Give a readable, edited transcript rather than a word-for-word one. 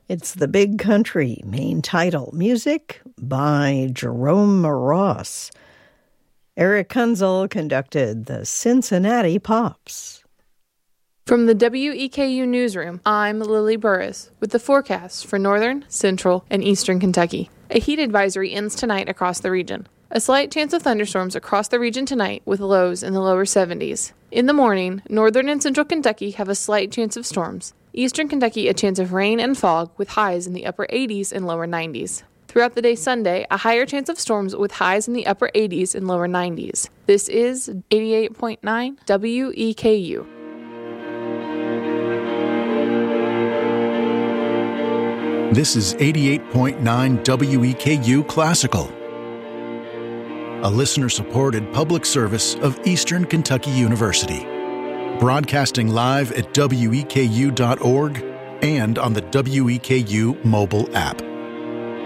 It's The Big Country, main title. Music by Jerome Ross. Eric Kunzel conducted the Cincinnati Pops. From the WEKU Newsroom, I'm Lily Burris with the forecast for northern, central, and eastern Kentucky. A heat advisory ends tonight across the region. A slight chance of thunderstorms across the region tonight with lows in the lower 70s. In the morning, northern and central Kentucky have a slight chance of storms. Eastern Kentucky a chance of rain and fog with highs in the upper 80s and lower 90s. Throughout the day Sunday, a higher chance of storms with highs in the upper 80s and lower 90s. This is 88.9 WEKU. This is 88.9 WEKU Classical, a listener-supported public service of Eastern Kentucky University, broadcasting live at weku.org and on the WEKU mobile app.